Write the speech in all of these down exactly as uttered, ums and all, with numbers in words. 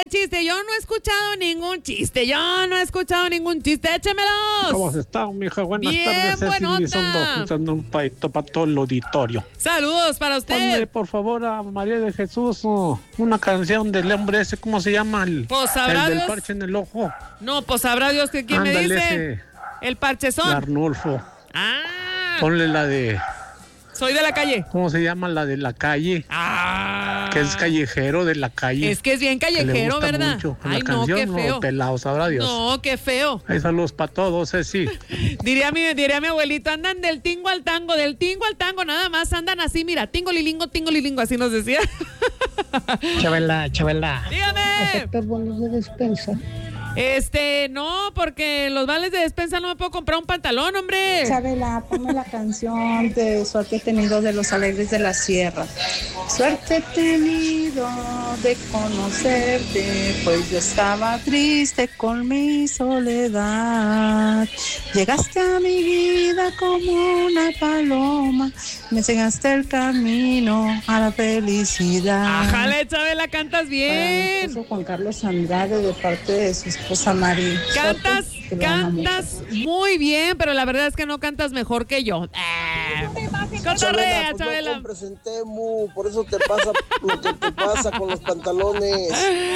chiste, yo no he escuchado ningún chiste, yo no he escuchado ningún chiste, échemelos. ¿Cómo has estado, mija? Buenas Bien, tardes, Ceci buenota. Elizondo, usando un paito para todo el auditorio. Saludos para usted. Ponle, por favor, a María de Jesús oh, una canción del hombre ese, ¿cómo se llama? El, Pues sabrá el del Dios. parche en el ojo. No, pues sabrá Dios que quién me Ándale, dice. ese, El parchezón. de Arnulfo. Ah, Ponle la de, soy de la calle. ¿cómo se llama? La de la calle, Ah, que es callejero de la calle. es que es bien que le callejero, gusta ¿verdad? mucho. Ay, la no, qué canción, feo. no, pelado, sabrá Dios. No, qué feo. Hay saludos para todos, Ceci. Diría mi, diría mi abuelito, andan del tingo al tango, del tingo al tango, nada más andan así, mira, tingo lilingo, tingo lilingo, así nos decía. Chabela, Chabela. Dígame. ¿Aceptas bonos de despensa? Este, no, porque los vales de despensa no me puedo comprar un pantalón, hombre. Chabela, ponme la canción de Suerte he tenido de Los Alegres de la Sierra. Suerte he tenido de conocerte, pues yo estaba triste con mi soledad. Llegaste a mi vida como una paloma, me enseñaste el camino a la felicidad. Ájale, Chabela, cantas Para mi bien. esposo Juan Carlos Andrade, de parte de su esposa Mari. Cantas, Soto, que lo ama mucho. cantas muy bien, pero la verdad es que no cantas mejor que yo. Ah, cotorrea, Chabela, pues Chabela. no compres en Temu, por eso te pasa lo que te pasa con los pantalones.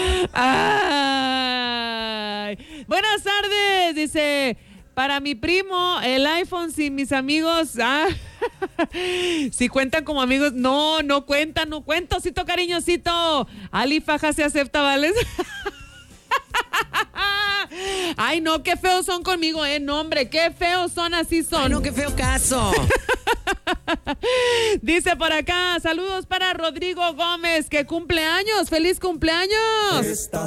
Ay. Buenas tardes, dice, para mi primo, el iPhone sin mis amigos, ah, si cuentan como amigos, no, no cuentan, no cuento, cito cariñosito, Ali Faja se acepta, ¿vales? Ay, no, qué feos son conmigo, eh, no, hombre, qué feos son, así son. Ay, no, qué feo caso. Dice por acá, saludos para Rodrigo Gómez, que cumple años, feliz cumpleaños.